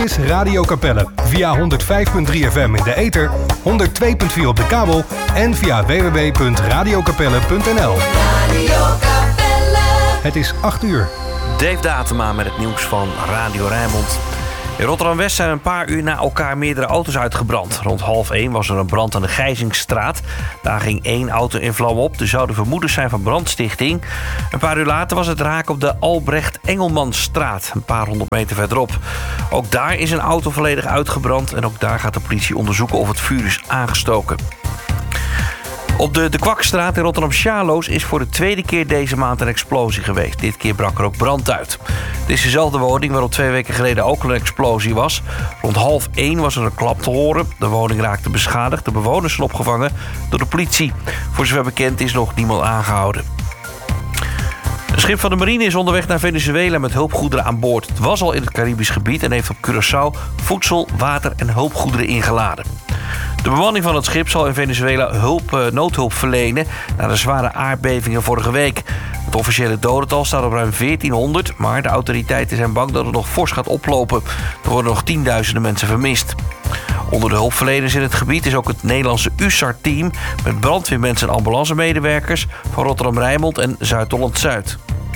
is Radio Capelle. Via 105.3 FM in de ether, 102.4 op de kabel en via www.radiocapelle.nl. Radio Capelle. Het is 8 uur. Dave Datema met het nieuws van Radio Rijnmond. In Rotterdam-West zijn een paar uur na elkaar meerdere auto's uitgebrand. Rond 12:30 was er een brand aan de Gijzingsstraat. Daar ging 1 auto in vlam op. Er zouden vermoedens zijn van brandstichting. Een paar uur later was het raak op de Albrecht-Engelmanstraat. Een paar 100 meter verderop. Ook daar is een auto volledig uitgebrand. En ook daar gaat de politie onderzoeken of het vuur is aangestoken. Op de Kwakstraat in Rotterdam-Sjaloos is voor de tweede keer deze maand een explosie geweest. Dit keer brak er ook brand uit. Het is dezelfde woning waarop 2 weken geleden ook een explosie was. Rond 12:30 was er een klap te horen. De woning raakte beschadigd. De bewoners zijn opgevangen door de politie. Voor zover bekend is nog niemand aangehouden. Een schip van de marine is onderweg naar Venezuela met hulpgoederen aan boord. Het was al in het Caribisch gebied en heeft op Curaçao voedsel, water en hulpgoederen ingeladen. De bemanning van het schip zal in Venezuela noodhulp verlenen na de zware aardbevingen vorige week. Het officiële dodental staat op ruim 1400, maar de autoriteiten zijn bang dat het nog fors gaat oplopen. Er worden nog tienduizenden mensen vermist. Onder de hulpverleners in het gebied is ook het Nederlandse USAR-team met brandweermensen en ambulancemedewerkers van Rotterdam-Rijnmond en Zuid-Holland-Zuid.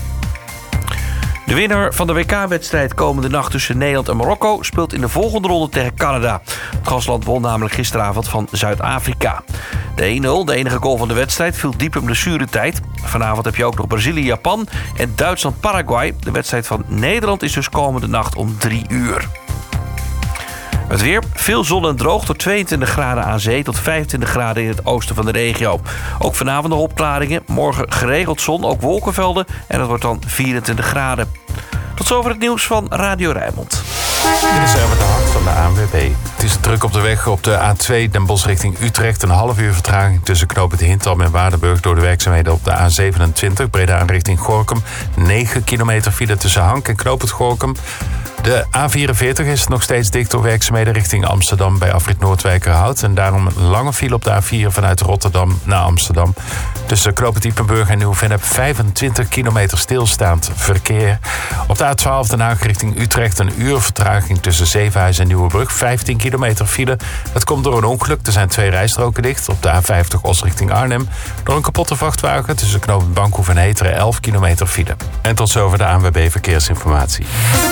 De winnaar van de WK-wedstrijd komende nacht tussen Nederland en Marokko speelt in de volgende ronde tegen Canada. Het gastland won namelijk gisteravond van Zuid-Afrika. De 1-0, de enige goal van de wedstrijd, viel diep in blessuretijd. Vanavond heb je ook nog Brazilië-Japan en Duitsland-Paraguay. De wedstrijd van Nederland is dus komende nacht om 3 uur. Het weer, veel zon en droog tot 22 graden aan zee tot 25 graden in het oosten van de regio. Ook vanavond nog opklaringen, morgen geregeld zon, ook wolkenvelden en het wordt dan 24 graden. Tot zover het nieuws van Radio Rijnmond. Dit is Herbert de Hart van de ANWB. Het is druk op de weg op de A2 Den Bosch richting Utrecht. Een half uur vertraging tussen knooppunt Hintham en Waardenburg door de werkzaamheden op de A27 Breda richting Gorinchem. 9 kilometer file tussen Hank en knooppunt Gorinchem. De A44 is nog steeds dicht door werkzaamheden richting Amsterdam bij afrit Noordwijkerhout. En daarom een lange file op de A4 vanuit Rotterdam naar Amsterdam. Tussen knooppunt Ippenburg en Nieuw-Vennep 25 kilometer stilstaand verkeer. Op de A12 Den Haag richting Utrecht een uur vertraging tussen Zevenhuizen en Nieuwebrug. 15 kilometer file. Dat komt door een ongeluk. Er zijn 2 rijstroken dicht. Op de A50 Os richting Arnhem. Door een kapotte vrachtwagen tussen knooppunt Bankhoef en Heteren 11 kilometer file. En tot zover de ANWB Verkeersinformatie.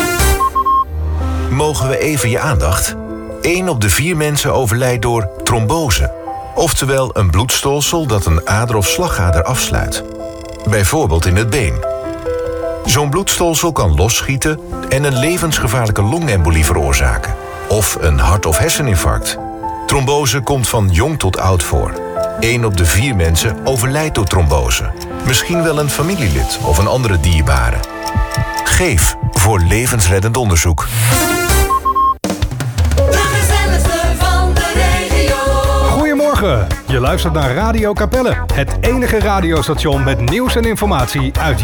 Mogen we even je aandacht? 1 op de 4 mensen overlijdt door trombose. Oftewel een bloedstolsel dat een ader of slagader afsluit. Bijvoorbeeld in het been. Zo'n bloedstolsel kan losschieten en een levensgevaarlijke longembolie veroorzaken. Of een hart- of herseninfarct. Trombose komt van jong tot oud voor. 1 op de 4 mensen overlijdt door trombose. Misschien wel een familielid of een andere dierbare. Geef voor levensreddend onderzoek. Goedemorgen, je luistert naar Radio Capelle. Het enige radiostation met nieuws en informatie uit